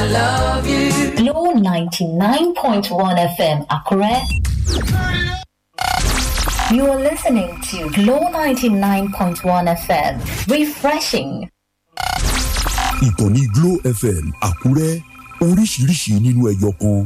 love you. Glow 99.1 FM, Akure. You are listening to Glow 99.1 FM. Refreshing. Ìkànnì Glow FM Àkúrẹ́ oríṣiríṣi nínú ẹyọ kan.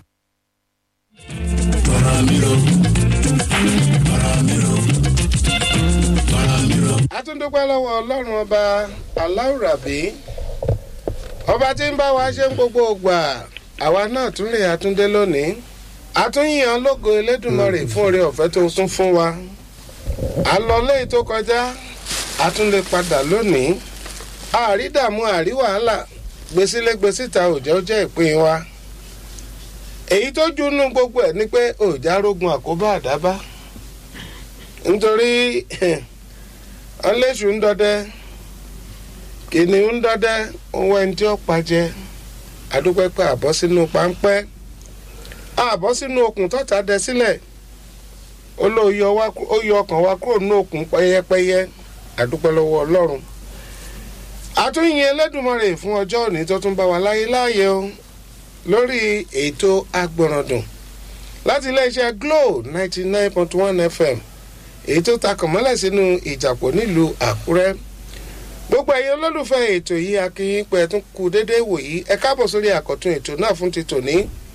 A tún dúpẹ́ lọ́wọ́ Ọlọ́run ọba aláwùrábí ọba tí ń bá wa ṣe ń gbogbo ògbà àwa náà tún lè àtúndé lónìí àtúnyàn lógo Elédùmarè fún oore ọ̀fẹ́ tó tún fún wa àlọ́lé tó kọjá àtúndé padà lónìí àrídàmú àrí wàhálà gbèsílẹ̀ gbèsíta òjò jẹ́ ìpín wa èyí tó júnú gbogbo ẹ̀ ni pé òjá rógun àkóbá àdábá nítorí ọlẹ́sù ń dọdẹ kìnìún ń dọdẹ ohun ẹni tí ó pàjẹ́ adúpẹ́ pé àbọ̀ sínú páńpẹ́ àbọ̀ sínú okùn tọ́ta dẹ sílẹ̀ ó yọ ọkàn wa kúrò nínú okùn pẹ́yẹpẹ́yẹ adúpẹ́ lọ́wọ́ Ọlọ́run àtúnyìn Ẹlẹ́dùmarè fún ọjọ́ òní tó tún bá wa láyé o lórí ètò agbọ̀rọ̀dùn láti iléeṣẹ́ Glow 99.1 FM èyí tó takàn mọ́lẹ̀ sínú Ìjàpọ̀ nílùú Àkúrẹ́ gbogbo ẹ̀yin olólùfẹ́ ètò yìí akínyìn pé tún kú dédé wò yìí ẹ káàbọ̀ sórí àkọ́tún ètò náà fún ti tòní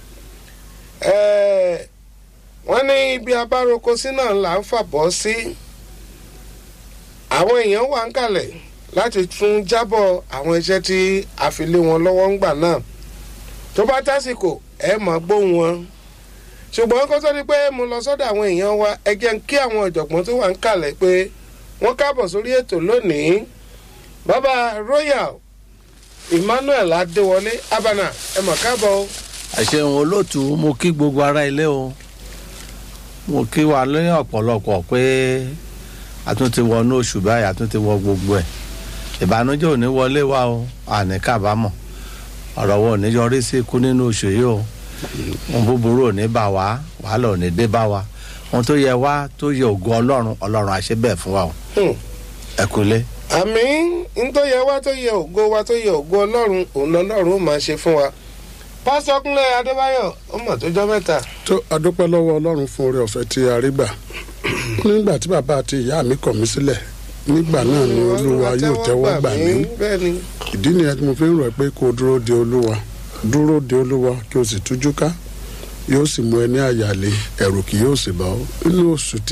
wọ́n ní ibi abároko sí náà là ń fàbọ̀ sí àwọn èèyàn wà ń kalẹ̀ láti tún jábọ̀ àwọn iṣẹ́ tí a fi lé wọn lọ́wọ́ ńgbà náà tó bá tásìkò ẹ máa gbóhùn wọn ṣùgbọ́n kó tó di pé mo lọ sọ́dọ̀ àwọn èèyàn wa ẹ jẹ́ ń kí àwọn ọ̀jọ̀gbọ́n tó wà ń kalẹ̀ pé wọ́n káàbọ̀ sórí ètò lónìí bàbá Royal Emmanuel Adéwọlé Abana ẹ mà káàbọ̀ o. àṣehùn olóòtú mo kí gbogbo ará ilé o mo kí wa lóyún ọ̀pọ̀lọpọ̀ pé a tún ti wọnú oṣù báyìí a tún ti wọ gbogbo ẹ̀ ìbànújẹ́ ò ní wọlé wa o àní kábàámọ̀ ọ̀rọ̀ wo ò ní yọrí sí ikú nínú oṣù yìí o ohun búburú ò ní bá wa wàhálà ò ní dé bá wa ohun tó yẹ wá tó yẹ ògo Ọlọ́run á ṣe bẹ́ẹ̀ fún wa o ẹ kúlé. àmín ń tó yẹ wá tó yẹ ògo wa tó yẹ ògo Ọlọ́run òun lọ́lọ́run ó máa ṣe fún wa. Pásítọ̀ Kúnlé Adébáyọ̀ ó mọ̀ tó jọ́ mẹ́ta. tó adúpẹ́ lọ́wọ́ Ọlọ́run fún oore ọ̀fẹ́ tí a rí gbà nígbà tí bàbá àti ìyá mi kọ̀ mí sílẹ̀ nígbà náà ni Olúwa yóò tẹ́wọ́ gbà mí ìdí nìyẹn tí mo fi ń rọ̀ pé kó o dúró de Olúwa kí o sì tújú ká yóò sì mú ẹ ní àyàlé ẹ̀rù kì yóò sì bá ọ nínú oṣù tí